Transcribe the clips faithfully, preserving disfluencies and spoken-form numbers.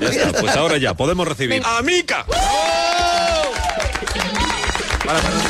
Ya está, pues ahora ya, podemos recibir a Mika. ¡Oh! Para, buenos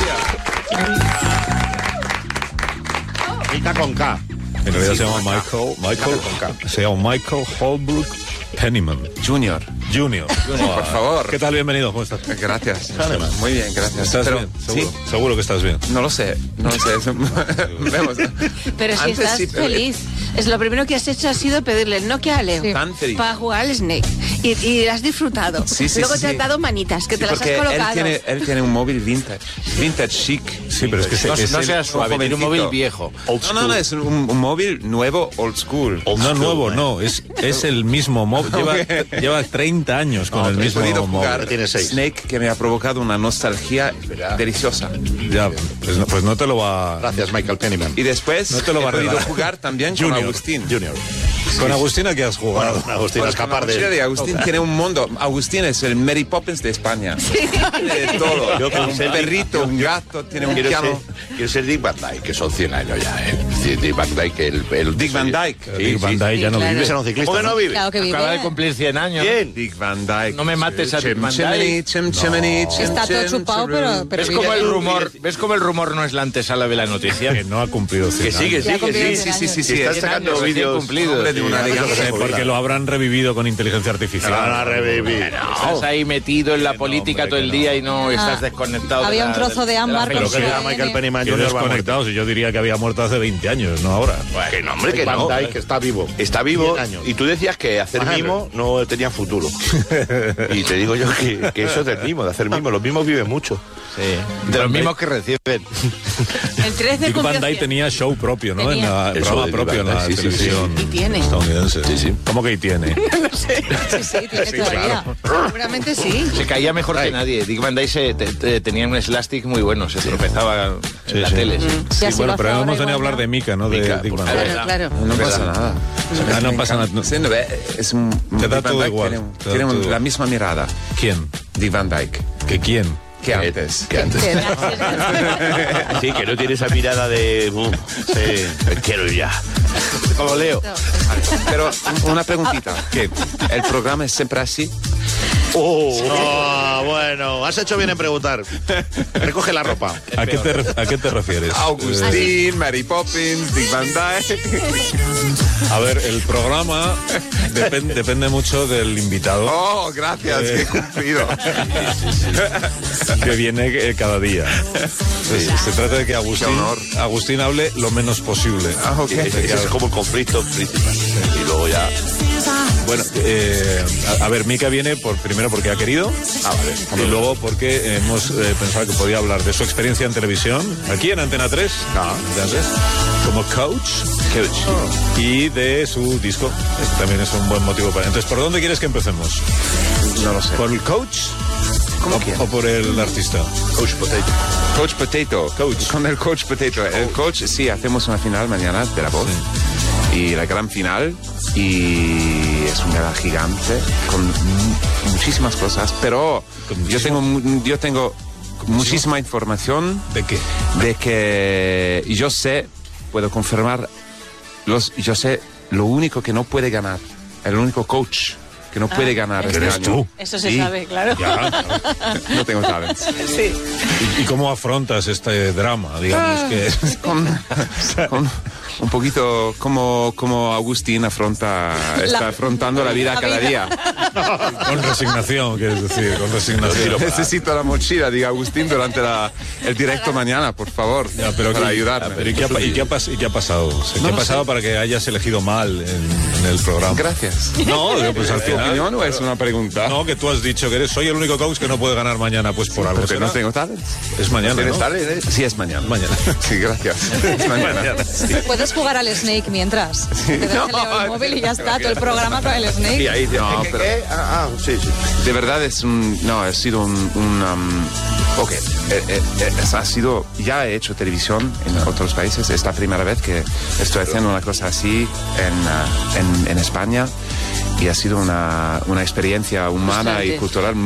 días. Mika con K. En realidad se llama Michael, Michael, se llama Michael Holbrook Penniman. Junior. Junior. Junior, oh, por favor. ¿Qué tal? Bienvenido. ¿Cómo estás? Gracias. Muy bien, gracias. ¿Estás Pero, bien? ¿Seguro? ¿sí? Seguro que estás bien. No lo sé, no lo sé. Vemos. Pero si Antes estás sí, pero- feliz. Es lo primero que has hecho ha sido pedirle el Nokia a Leo. Sí. Tan feliz. Para jugar al Snake. Y, y has disfrutado. Sí, sí, Luego sí. te has dado manitas, que Sí, te las has porque colocado. Él tiene, él tiene un móvil vintage. Vintage chic. Sí, pero es que No, es no el- seas suave, tiene un móvil jovencito. viejo. No, no, no, es un, un móvil nuevo, old school. No nuevo, no, es, es el mismo móvil. Lleva, lleva treinta años con No, el he mismo podido móvil. jugar Tiene seis. Snake, que me ha provocado una nostalgia deliciosa. Ya, pues no, pues no te lo va... Gracias, Michael Penniman. Y después No te lo va he a podido regalar. jugar también Junior. con Agustín. Junior. ¿Con Agustín a qué has jugado? Bueno, Agustín, a Pues con escapar Agustín, de... Agustín tiene un mundo. Agustín es el Mary Poppins de España. Tiene de todo. Yo quiero un ser- perrito, un gato, tiene un Quiero ser, piano. quiero ser Dick Van Dyke, que son cien años ya, ¿eh? Sí, Dick Van Dyke, el... el Dick Van Dyke. Sí, Dick Van Dyke ya no claro. vive. Ese era un ciclista, ¿Cómo que no ¿no? vive? Claro que vive. Acaba de cumplir cien años. ¿Quién? Dick Van Dyke. No me mates a Dick Chim, Van chimney, Dyke. chim, chimney, chim, Está todo chim, chupado, chim, pero- pero ¿Ves vive. cómo el rumor, ¿ves cómo el rumor no es la antesala de la noticia? Que no ha cumplido cien Que sí, que años. sí, Ya que cumplió sí. cien Sí, sí, sí, sí. Están es sacando años recién vídeos. cumplidos. hombre de una Sí, elegancia. Eh, porque lo habrán revivido con inteligencia artificial. Van a revivir. Estás ahí metido en la no, política hombre, todo que el no. día y no Ah, estás desconectado. había de un la- trozo de la ámbar Pero con que su era A D N. Michael Penniman Que Junior va muerto. desconectados, y yo diría que había muerto hace veinte años, no ahora. Que no, hombre, que Van no. Dyke está vivo. Está vivo. Cien años. Y tú decías que hacer Ajá. mimo no tenía futuro. Y te digo yo que, que eso es del mimo, de hacer mimo. Los mimos viven mucho. Sí, de los mismos que reciben. El trece Dick cumplió Van Dyke cien. tenía show propio, ¿no? Tenía. En la, el El show programa de Dick propio en Van la Dyke, sí, sí, sí. televisión Y tiene. estadounidense. Sí, sí. ¿Cómo que ahí tiene? Sí, sí, tiene todavía. Seguramente sí. Se caía mejor que nadie. Dick Van Dyke se, te- te- tenía un slastic muy bueno, se tropezaba en Sí, la sí. tele. sí. Y Sí, así bueno, lo pero hace hemos ahora venido a igual, hablar ¿no? de Mika, no de Mika, Dick por Van Dyke. Claro, claro. No pasa nada. Ah, no pasa nada. Sí, no, eh, es un, Te da Dick Van todo Dyke igual, Tiene, un- te da tiene un- todo igual. la misma mirada. ¿Quién? Dick Van Dyke. ¿Que quién? Que antes. Que antes. Sí, que no tiene esa mirada de... uh, sí, me quiero ir ya. Como Leo. Pero una preguntita. ¿Qué? ¿El programa es siempre así? Oh, oh, bueno, has hecho bien en preguntar. Recoge la ropa. ¿A qué te, ref- a qué te refieres? Agustín, Mary Poppins, Dick Van Dyke. A ver, el programa depen- depende mucho del invitado Oh, gracias, Eh. qué cumplido. que viene eh, cada día. Entonces, se trata de que Agustín, Qué honor. Agustín hable lo menos posible. Ah, ok. Ese, ese es como el conflicto principal. Y luego ya... Bueno, eh, a, a ver, Mika viene por primero porque ha querido, Ah, vale. y luego porque hemos eh, pensado que podía hablar de su experiencia en televisión, aquí en Antena tres, Antena tres, como coach, Coach. y de su disco. Este también es un buen motivo para... Entonces, ¿por dónde quieres que empecemos? No lo sé. ¿Por el coach ¿Cómo o, quién? o por el artista? Coach Potato. Coach Potato. Coach. Con el Coach Potato. El Coach, sí, hacemos una final mañana de La Voz. Y la gran final. Y es un gala gigante con mu- muchísimas cosas. Pero Con yo muchísimo- tengo, mu- yo tengo muchísima información ¿De qué? de que yo sé, puedo confirmar, los, yo sé lo único que no puede ganar. El único coach que no puede ganar este eres año. tú. Eso se Sí. sabe, claro. Ya. No tengo talent. Sí. ¿Y, y cómo afrontas este drama? Digamos que... con, con un poquito como, como Agustín afronta, está La- afrontando la vida la cada vida. día. Con resignación, quieres decir, con resignación. Necesito la mochila, diga Agustín, durante la, el directo mañana, por favor, Ya, pero para ¿qué- ayudarme. pero ¿y, qué ha, pa- y qué ha pas- y qué ha pasado? O sea, ¿Qué No ha lo pasado sé. para que hayas elegido mal en, en el programa? Gracias. No, digo, pues al ¿Es tu final... opinión o es una pregunta? No, que tú has dicho que eres, soy el único coach que no puede ganar mañana, pues por algo Porque será. no tengo talent. Es mañana, ¿Tienes ¿no? talent? eh? Sí, es mañana. Mañana. Sí, gracias. Es mañana. Puedes jugar al Snake mientras. Te das No, el móvil y ya está, todo el programa con el Snake. Y ahí... No, ¿qué, pero- qué? Ah, ah, sí, sí. De verdad es un... No, ha sido un... un um, ok, eh, eh, eh, ha sido... Ya he hecho televisión en otros países. Es la primera vez que estoy haciendo una cosa así en, uh, en, en España. Y ha sido una, una experiencia humana Frustrante. y cultural mu-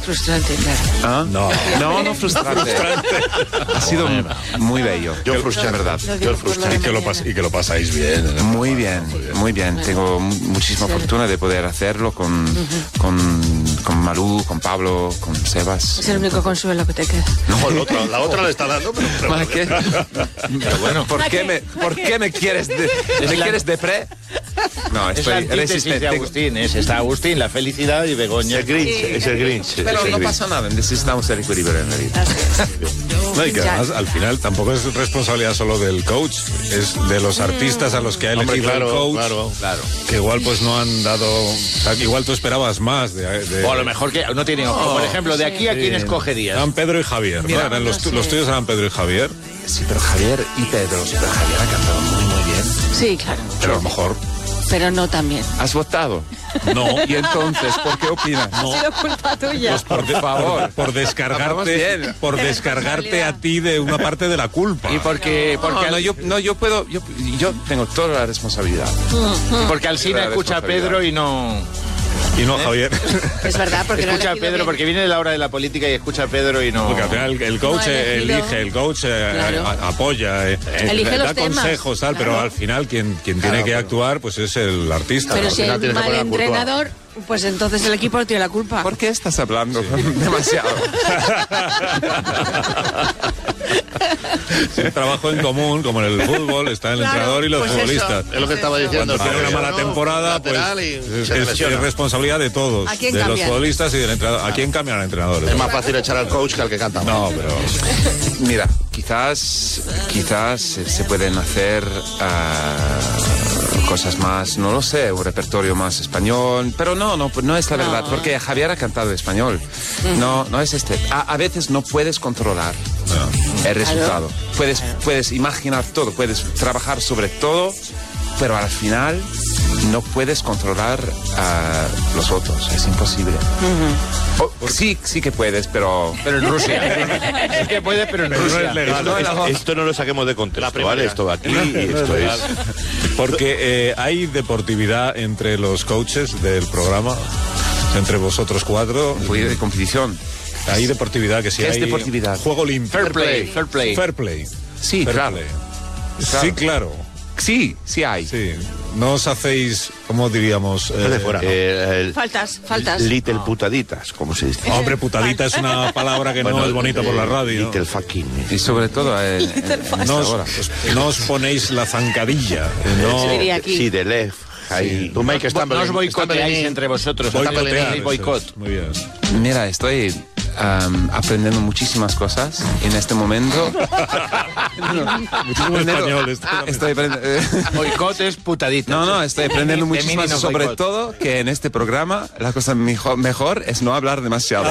Frustrante, claro. ¿Ah? No. No, no frustrante. Ha sido muy bello. Yo de frustrante. verdad. Lo digo Yo por lo Y de que, lo mañana. pas- y que lo pasáis bien. ¿no? Muy bien, muy bien. Tengo mu- muchísima fortuna de poder hacerlo con, con, con Malú, con Pablo, con Sebas. Es el único consuelo que te queda. No, el otro, la otra le está dando, pero... pero- ¿Para qué? bueno, ¿Por qué me, ¿por qué me quieres de, me quieres depre? No, es la estoy antítesis resistente. de Agustín. Es, está Agustín, la felicidad, y Begoña. Es el Grinch, es el Grinch. Pero es el no Grinch. pasa nada, necesitamos el equilibrio en la vida. No, y que Ya. además, al final, tampoco es responsabilidad solo del coach, es de los artistas a los que ha elegido Hombre, claro, el coach. claro. Claro. Que igual pues no han dado... O sea, que igual tú esperabas más de... de- O a lo mejor que no tiene ojo. Por ejemplo, de aquí a quién escogerías. Eran Pedro y Javier, ¿no? Eran los, tu- los tuyos eran Pedro y Javier, Sí, pero Javier y Pedro, pero Javier ha cantado muy, muy bien. Sí, claro. pero a lo mejor Pero no también. ¿Has votado? no. Y entonces, ¿por qué opinas? Ha sido culpa tuya. Pues por, Por favor. por, por Hablamos descargarte, bien. por descargarte a ti de una parte de la culpa. Y porque, porque, No, no, al- yo, no, yo puedo, yo, yo tengo toda la responsabilidad. porque Alsina La escucha a Pedro y no... Y no Javier. Es verdad, porque no ha Escucha a elegido Pedro, bien. porque viene la hora de la política y escucha a Pedro y no... Porque al final el coach No ha elegido. elige, el coach eh, Claro. a- apoya, eh, Elige da los temas. consejos, tal, pero Claro. al final quien, quien tiene que actuar pues es el artista. Pero ¿no? si al final hay tienes un que mal poner la culpa. entrenador, pues entonces el equipo tiene la culpa. ¿Por qué estás hablando demasiado? Es un trabajo en común, como en el fútbol, está el Claro, entrenador y los pues eso. futbolistas. Es lo que estaba diciendo. Cuando tiene una mala ¿no? temporada, pues Lateral y es, se es- lesiona. es responsabilidad de todos, ¿A quién de los cambian? futbolistas y del entrenador. ¿A quién cambian al entrenador? Es más fácil echar al coach que al que canta. No, pero Mira, quizás, quizás se se pueden hacer ah, cosas más, no lo sé, un repertorio más español, pero no, no, no es la verdad, porque Javier ha cantado español. No, no es este. A, a veces no puedes controlar el resultado. Puedes, puedes imaginar todo, puedes trabajar sobre todo, pero al final no puedes controlar a los otros. Es imposible. O- sí, sí que puedes, pero... Pero en Rusia. Es que puede, pero en Pero no Rusia. es legal. No, Esto, no. esto no lo saquemos de La contexto, primera. ¿vale? Esto va aquí y esto es... porque eh, hay deportividad entre los coaches del programa, entre vosotros cuatro. Un poquito de competición. Hay deportividad que sí ¿Qué es hay deportividad? Juego limpio. Fair play, fair play. Fair play. Sí, Fair claro. play. Claro. Sí, claro. Sí, sí hay. Sí. No os hacéis, ¿cómo diríamos? Eh, de fuera. Eh, el- Faltas, faltas. Little putaditas, como se dice. Hombre, putadita es una palabra que no es bonita por la radio. Little fucking. Y sobre todo en, en- en esta No hora. os, no os ponéis la zancadilla. No, Se diría aquí. Sí, de left. Ahí. Tú make No Stamberlin. os boicoteáis Stamberlin. entre vosotros. boicotear, Stamberlin, eso boicot. es. Muy bien. Mira, estoy am, aprendiendo muchísimas cosas en este momento. Muchísimo español. esto. Estoy aprendiendo... Boicot es putadita. No, no, estoy aprendiendo De muchísimas, mini no sobre boicot. todo que en este programa la cosa mejor, mejor es no hablar demasiado.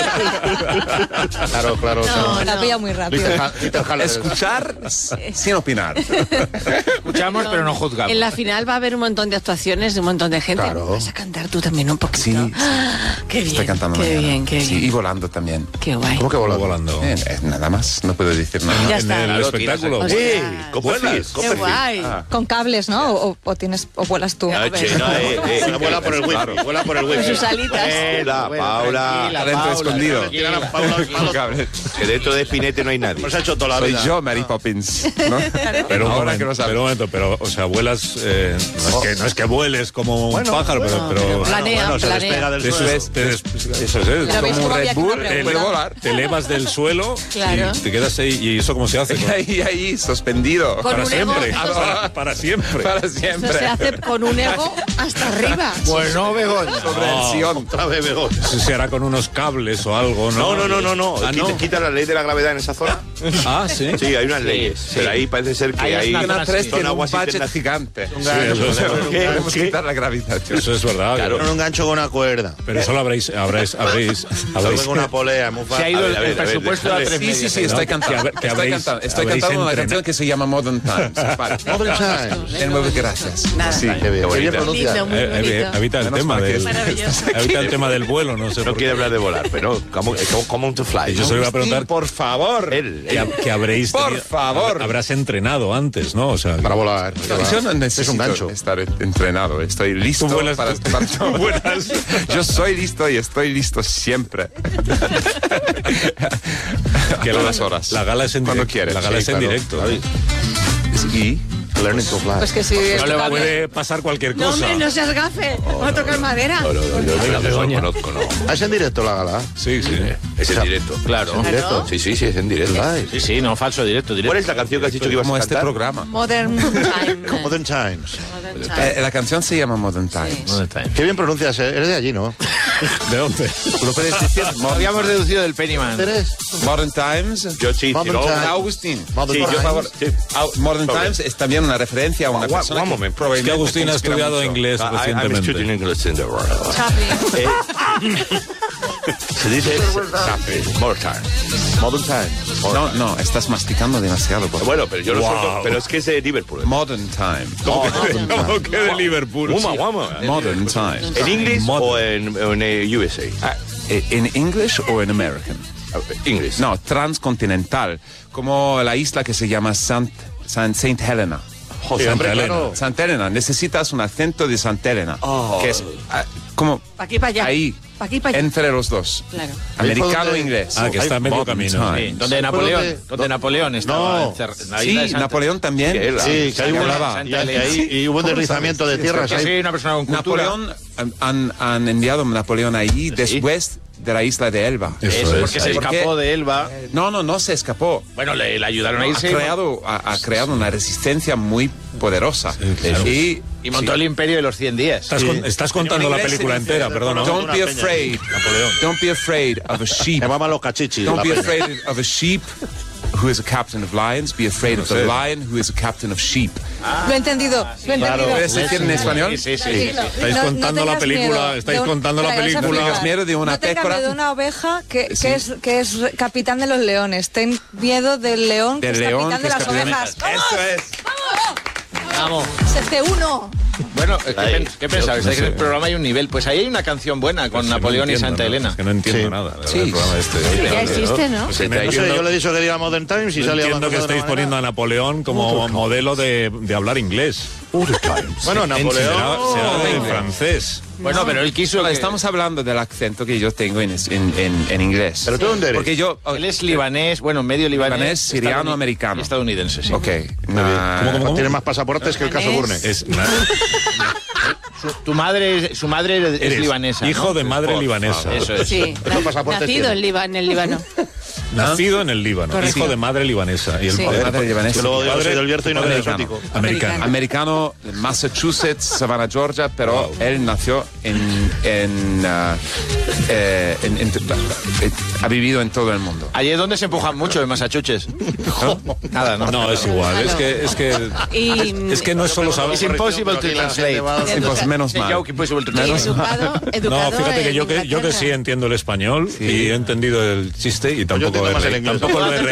Claro, claro. No, claro. la pilla muy rápido. Peter Ha- Peter Haller. Escuchar sin opinar. Escuchamos, pero no juzgamos. En la final va a haber un montón de actuaciones de un montón de gente. Claro. Vas a cantar tú también un poquito. Sí, sí. Ah, qué bien. Estoy cantando Qué mañana. bien, qué Sí, y bien. volando también. Qué guay. ¿Cómo que volando? Volando. Eh, eh, nada más, no puedo decir nada. Ya En está. el Claro, espectáculo. tiras- ¡Eh! Ostras. Copperfield, Qué Copperfield. guay. Con cables, ¿no? O, o tienes, o vuelas tú. Ah, che, no, eh, eh, Bueno, vuela por el wifi. Vuela por el Con wifi. sus alitas. Paula, Paula, Adentro escondido. Tiran a Paula al palo. Cabrón. que dentro de Spinete no hay nadie. Pues ha hecho toda la Soy vida. yo, Mary Poppins. ¿no? Pero un, Ahora momento, que lo sabes. pero un momento, pero, o sea, vuelas, eh, no, es que, no es que vueles como un pájaro, pero, pero Planea, Bueno, se planea. despega del te suelo. sus- te des- eso es, es Pero veis como cómo un había Red que una Bull, pregunta. puede volar. te elevas del suelo Claro. y te quedas ahí. ¿Y eso cómo se hace? Y ahí, ahí, suspendido. Con Para un ego, siempre. esto se- Para, para siempre. Para Eso siempre. se hace con un ego hasta arriba. Bueno, Begoña. Sobreacción. Otra vez Begón. Eso se hará con unos cables o algo, ¿no? No, no, no, no, no. Ah, Quita, no. quita la ley de la gravedad en esa zona. Ah, sí. Sí, hay unas leyes. sí. Pero ahí parece ser que Ahí es hay. una Antena tres son tiene un aguas budget internas- gigante. Sí, eso, es- Podemos ¿Qué? quitar la gravitación. eso es verdad. Claro. Con un gancho con una cuerda. Pero eso lo habréis, habréis, habréis, habréis, Con una polea, muy Se ha fácil. ido A el, ver, a ver, el a ver, presupuesto a déjale. tres Sí, medias. sí, sí, estoy cantando. Que habe- que Estoy habréis- cantando, estoy habréis cantando una entrenado. canción que se llama Modern Times. Vale. Modern Times. De nuevo, gracias. Nada. Sí. Qué bien, qué bien bonita. pronuncia. Lindo, muy Eh, eh, bonito. Evita el Menos tema mal que del, es maravilloso. evita el tema del vuelo, no sé No por qué. quiere hablar de volar, pero ¿cómo, cómo, cómo to fly? Yo ¿no? se lo iba a preguntar Por favor. Él, que, él. que habréis Por tenido- favor. habrás entrenado antes, ¿no? O sea, Para volar. No, yo no necesito es un gancho. estar entrenado, estoy listo Tú vuelas- para, tú- para tú vuelas. Yo soy listo y estoy listo siempre. que A la- todas horas. La gala es en Cuando directo. quieres. La gala Sí, es en claro. directo. Y Learning to fly. Pues que sí. No le va- puede pasar cualquier No, cosa. hombre, no seas gafe. Va a tocar madera. No, no, no, yo no, no, no conozco, no. Ah, es en directo la gala. Sí, sí. Es en directo. Claro. En directo. Sí, sí, sí, es en directo. Sí, sí, no, falso, directo, directo. ¿Cuál es la canción que has dicho que ibas a como este cantar? programa. Modern Time. Modern Times. Modern Time. Eh, la canción se llama Modern Times. ¿Dónde está? Qué bien pronuncias, ¿eh? Eres de allí, ¿no? ¿De dónde? ¿Lo puedes decir? Lo habíamos deducido del Pennyman. ¿Eres? Modern Times. Yo sí, Modern no. Times. Agustín. Modern Sí, yo, Times. por favor. Sí. Au- Modern Sobre. Times es también una referencia a una One- persona one que moment. probablemente Es que Agustín te ha inspira estudiado mucho. inglés I- I'm recientemente. studying English in the world. Chaplin. Eh, se dice more time. Modern Times. No, no, estás masticando demasiado. por favor. Bueno, pero yo lo Wow. suelto, pero es que es de Liverpool. Modern Time. ¿Cómo que de Liverpool? Guama, Sí. guama. Modern Time. ¿En inglés Modern. o en, o en eh, U S A? Ah, eh, ¿En English o en American? English. No, transcontinental. Como la isla que se llama Sant, Sant- Saint Helena. Sí, hombre, Helena. claro. Santa Elena, necesitas un acento de Santa Elena. Que es ah, como Pa' aquí, pa' allá. ahí, Pa' aquí, pa' allá. entre los dos. Claro. Ahí fue Americano donde- e inglés. Ah, que está a medio Modern camino. Times. Sí, donde Fue Napoleón, donde- donde Napoleón estaba No. encer- en la isla de Sí, Santa- Napoleón también. Que era- Sí, que hay que una, hablaba. y, y ahí- y hubo un deslizamiento de tierras Que ahí. sí, una persona con cultura. Napoleón, um, han, han enviado a Napoleón ahí después de la isla de Elba. Eso Eso, es. porque se ¿Por qué? escapó de Elba. No, no, no se escapó. Bueno, le, le ayudaron a Ha irse creado, ha, ha creado una resistencia muy poderosa. claro. Y, y montó el imperio de los cien días. Estás, con- estás contando la inglés se película dice- entera, perdona. Don't Don't be Una peña, afraid. Napoleón. Don't be afraid of a sheep. Llamaban los cachichis. Don't la be peña. afraid of a sheep who is a captain of lions. Be afraid of the lion who is a captain of sheep. Lo he entendido, lo he entendido. ¿Puedes decir en español? Sí, sí, sí. Sí, sí. Estáis no- no contando la tengas película, miedo estáis de un- contando la Claro, esa película. película. Miedo de una No tengas pécora. miedo de una oveja que, que, es, que es re- capitán de los leones. Ten miedo del león que Del es león capitán que de es las capitán de- ovejas. ¡Vamos! Eso es. Vamos. Se C uno. Bueno, ¿qué, Ahí. pen- ¿qué pensabas? No Es que sé. en el programa hay un nivel. Pues ahí hay una canción buena con Pues que no Napoleón y entiendo, Santa ¿no? Elena. Es que no entiendo Sí. nada. de Sí. el programa este. Ya existe, ¿no? Se te No sé, ayuda. yo le he dicho que diga Modern Times y Yo sale entiendo abajo que de estáis otra poniendo a manera. Napoleón como modelo de, de hablar inglés. Bueno, Será, Napoleón. será de Inglés. francés. Bueno, pero él quiso que... Estamos hablando del acento que yo tengo en, es- en, en- en inglés. ¿Pero tú dónde eres? Porque yo... Él es libanés, bueno, medio libanés. Libanés, siriano, estadouni- americano. Estadounidense, sí. Ok. Ah, ¿Cómo, cómo, cómo? Tiene más pasaportes que el caso Libanés. Burne. Es, na- Su, tu madre, su madre es eres libanesa, hijo ¿no? de madre Por libanesa. favor. Eso es. Sí. ¿Cuántos pasaportes Nacido tiene? en, Liba- en el Líbano. Nacido en el Líbano, Correcto. hijo de madre libanesa. Y el Sí. padre- Madre libanesa. Yo luego digo, padre- soy del Bierzo y no padre del americano. exótico. Americano. Americano, de Massachusetts, Savannah, Georgia, pero él nació en... en, ah, eh, en- en- eh, ha vivido en todo el mundo. Allí es donde se empujan mucho, en Massachusetts. Nada, ¿no? No, es igual. Es que, es que, Y- es que no es solo saber. It's impossible to Pero aquí la translate. gente va a- Sí, pues menos It's a mal. joke impossible to y translate. educado, No, educado fíjate que en yo que yo que Inglaterra. sí entiendo el español y he entendido el chiste y tampoco, entiendo he, más el reído, inglés. tampoco lo he Igual que